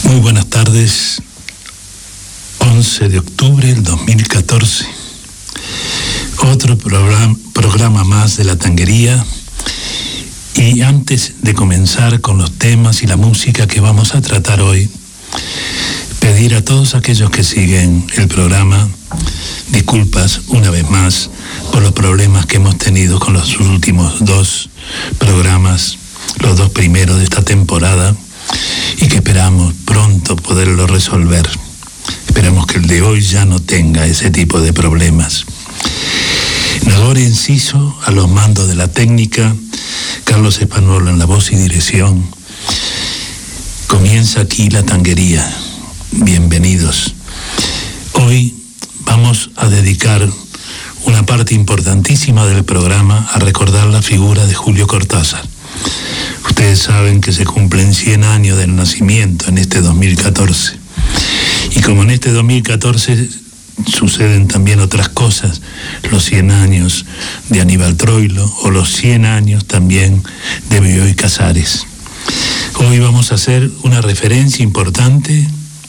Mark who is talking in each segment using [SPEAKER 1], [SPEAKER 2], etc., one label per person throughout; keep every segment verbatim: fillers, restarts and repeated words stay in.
[SPEAKER 1] Muy buenas tardes, once de octubre del dos mil catorce. Otro programa, programa más de la tanguería. Y antes de comenzar con los temas y la música que vamos a tratar hoy, pedir a todos aquellos que siguen el programa disculpas una vez más por los problemas que hemos tenido con los últimos dos programas, los dos primeros de esta temporada, y que esperamos pronto poderlo resolver. Esperamos que el de hoy ya no tenga ese tipo de problemas. Nagore Enciso a los mandos de la técnica, Carlos Españolo en la voz y dirección. Comienza aquí la tanguería. Bienvenidos. Hoy vamos a dedicar una parte importantísima del programa a recordar la figura de Julio Cortázar. Ustedes saben que se cumplen cien años del nacimiento en este dos mil catorce. Y como en este dos mil catorce suceden también otras cosas, los cien años de Aníbal Troilo o los cien años también de Bioy Casares. Hoy vamos a hacer una referencia importante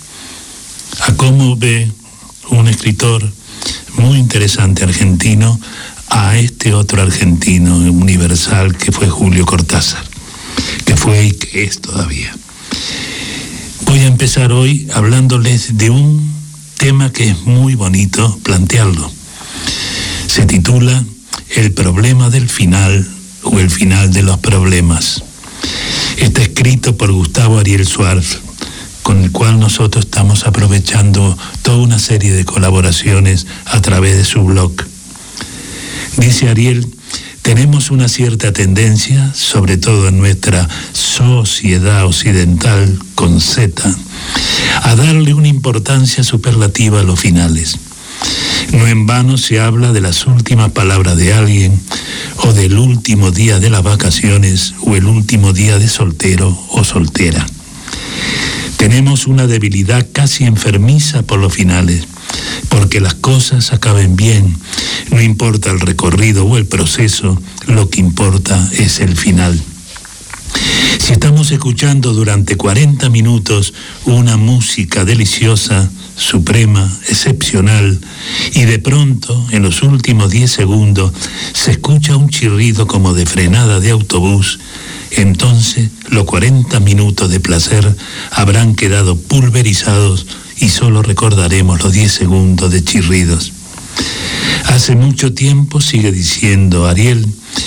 [SPEAKER 1] a cómo ve un escritor muy interesante argentino a este otro argentino universal que fue Julio Cortázar, que fue y que es todavía. Voy a empezar hoy hablándoles de un tema que es muy bonito plantearlo. Se titula El problema del final o el final de los problemas. Está escrito por Gustavo Ariel Suárez, con el cual nosotros estamos aprovechando toda una serie de colaboraciones a través de su blog. Dice Ariel: tenemos una cierta tendencia, sobre todo en nuestra sociedad occidental con Z, a darle una importancia superlativa a los finales. No en vano se habla de las últimas palabras de alguien, o del último día de las vacaciones, o el último día de soltero o soltera. Tenemos una debilidad casi enfermiza por los finales, porque las cosas acaben bien. No importa el recorrido o el proceso, lo que importa es el final. Si estamos escuchando durante cuarenta minutos una música deliciosa, suprema, excepcional, y de pronto, en los últimos diez segundos, se escucha un chirrido como de frenada de autobús, entonces los cuarenta minutos de placer habrán quedado pulverizados y solo recordaremos los diez segundos de chirridos. Hace mucho tiempo, sigue diciendo Ariel,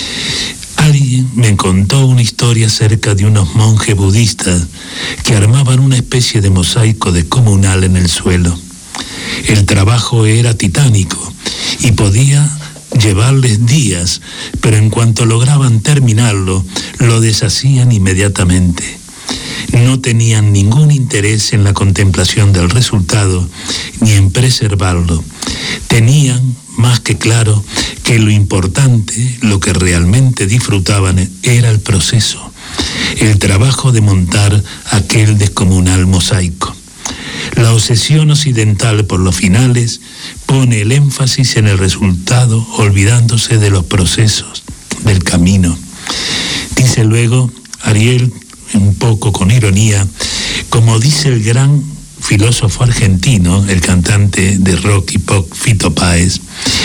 [SPEAKER 1] alguien me contó una historia acerca de unos monjes budistas que armaban una especie de mosaico descomunal en el suelo. El trabajo era titánico y podía llevarles días, pero en cuanto lograban terminarlo, lo deshacían inmediatamente. No tenían ningún interés en la contemplación del resultado, ni en preservarlo. Tenían más que claro que lo importante, lo que realmente disfrutaban, era el proceso, el trabajo de montar aquel descomunal mosaico. La obsesión occidental por los finales pone el énfasis en el resultado, olvidándose de los procesos, del camino. Dice luego Ariel, un poco con ironía, como dice el gran filósofo argentino, el cantante de rock y pop Fito Páez,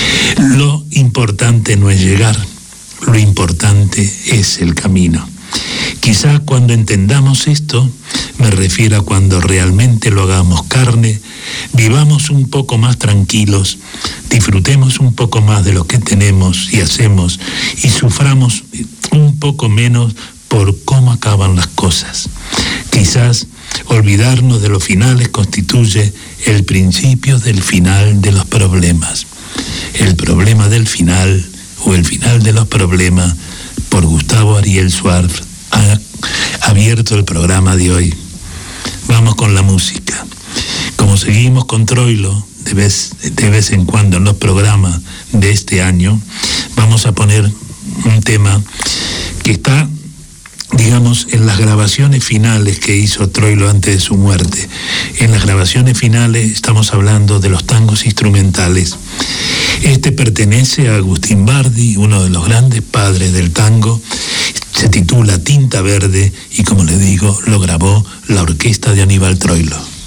[SPEAKER 1] lo importante no es llegar, lo importante es el camino. Quizá cuando entendamos esto, me refiero a cuando realmente lo hagamos carne, vivamos un poco más tranquilos, disfrutemos un poco más de lo que tenemos y hacemos y suframos un poco menos por cómo acaban las cosas. Quizás olvidarnos de los finales constituye el principio del final de los problemas. El problema del final o el final de los problemas, por Gustavo Ariel Suárez, ha abierto el programa de hoy. Vamos con la música. Como seguimos con Troilo de vez, de vez en cuando en los programas de este año, vamos a poner un tema que está, digamos, en las grabaciones finales que hizo Troilo antes de su muerte. En las grabaciones finales estamos hablando de los tangos instrumentales. Este pertenece a Agustín Bardi, uno de los grandes padres del tango. Se titula Tinta Verde y, como le digo, lo grabó la orquesta de Aníbal Troilo.